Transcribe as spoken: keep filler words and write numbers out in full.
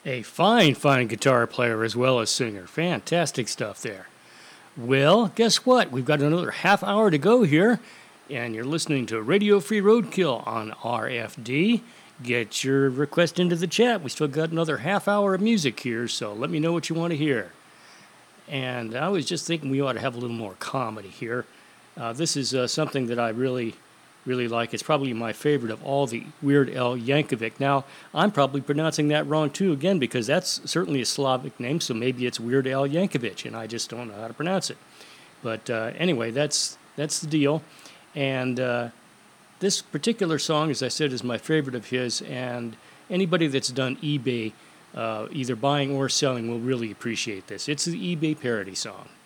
A fine, fine guitar player as well as singer. Fantastic stuff there. Well, guess what? We've got another half hour to go here, and you're listening to Radio Free Roadkill on R F D. Get your request into the chat. We still got another half hour of music here, so let me know what you want to hear. And I was just thinking we ought to have a little more comedy here. Uh, this is uh, something that I really, really like. It's probably my favorite of all the Weird Al Yankovic. Now, I'm probably pronouncing that wrong too, again, because that's certainly a Slavic name, so maybe it's Weird Al Yankovic, and I just don't know how to pronounce it. But uh, anyway, that's that's the deal. And uh, this particular song, as I said, is my favorite of his, and anybody that's done eBay, uh, either buying or selling, will really appreciate this. It's the eBay parody song.